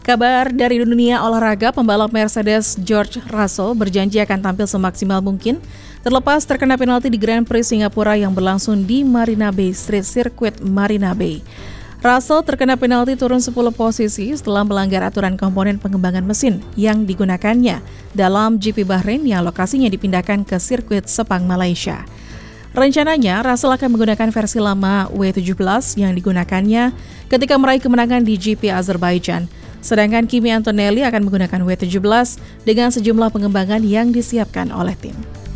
Kabar dari dunia olahraga, pembalap Mercedes George Russell berjanji akan tampil semaksimal mungkin terlepas terkena penalti di Grand Prix Singapura yang berlangsung di Marina Bay Street Circuit Marina Bay. Russell terkena penalti turun 10 posisi setelah melanggar aturan komponen pengembangan mesin yang digunakannya dalam GP Bahrain yang lokasinya dipindahkan ke sirkuit Sepang, Malaysia. Rencananya, Russell akan menggunakan versi lama W17 yang digunakannya ketika meraih kemenangan di GP Azerbaijan. Sedangkan Kimi Antonelli akan menggunakan W17 dengan sejumlah pengembangan yang disiapkan oleh tim.